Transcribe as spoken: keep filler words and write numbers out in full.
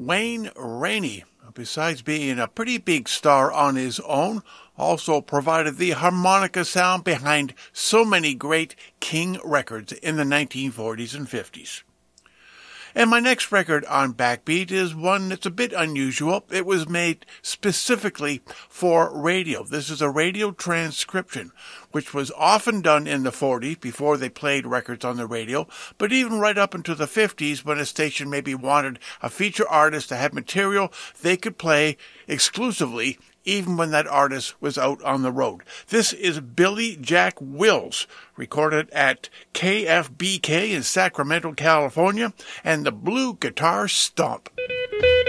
Wayne Rainey, besides being a pretty big star on his own, also provided the harmonica sound behind so many great King records in the nineteen forties and fifties. And my next record on Backbeat is one that's a bit unusual. It was made specifically for radio. This is a radio transcription, which was often done in the forties before they played records on the radio, but even right up into the fifties when a station maybe wanted a feature artist to have material they could play exclusively even when that artist was out on the road. This is Billy Jack Wills, recorded at K F B K in Sacramento, California, and the Blue Guitar Stomp.